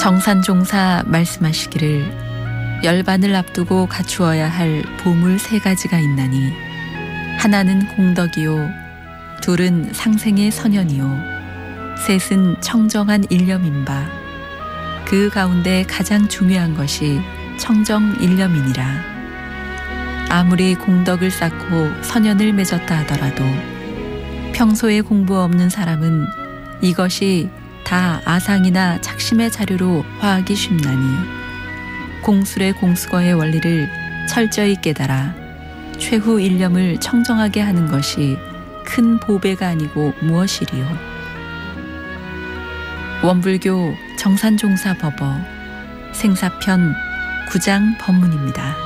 정산종사 말씀하시기를 열반을 앞두고 갖추어야 할 보물 3가지가 있나니 하나는 공덕이요, 둘은 상생의 선연이요, 셋은 청정한 일념인바. 그 가운데 가장 중요한 것이 청정일념이니라. 아무리 공덕을 쌓고 선연을 맺었다 하더라도 평소에 공부 없는 사람은 이것이 다 아상이나 착심의 자료로 화하기 쉽나니 공술의 공수거의 원리를 철저히 깨달아 최후 일념을 청정하게 하는 것이 큰 보배가 아니고 무엇이리요. 원불교 정산종사법어 생사편 9장 법문입니다.